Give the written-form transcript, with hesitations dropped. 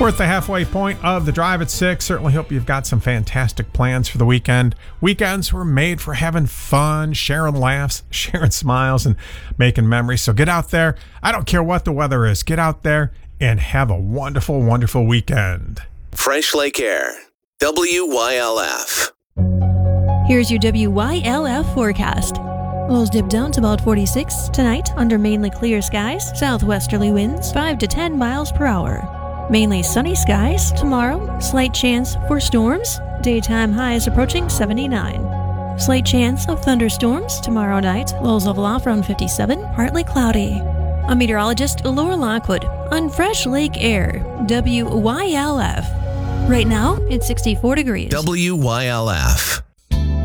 We're at the halfway point of the Drive at 6. Certainly hope you've got some fantastic plans for the weekend. Weekends were made for having fun, sharing laughs, sharing smiles, and making memories. So get out there. I don't care what the weather is. Get out there and have a wonderful, wonderful weekend. Fresh Lake Air, WYLF. Here's your WYLF forecast. Lows dip down to about 46 tonight under mainly clear skies. Southwesterly winds 5 to 10 miles per hour. Mainly sunny skies tomorrow. Slight chance for storms. Daytime highs approaching 79. Slight chance of thunderstorms tomorrow night. Lows level off around 57. Partly cloudy. I'm meteorologist Laura Lockwood on Fresh Lake Air, WYLF. Right now, it's 64 degrees. WYLF.